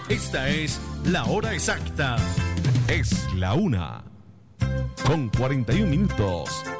Esta es la hora exacta. Es la 1:41 minutos.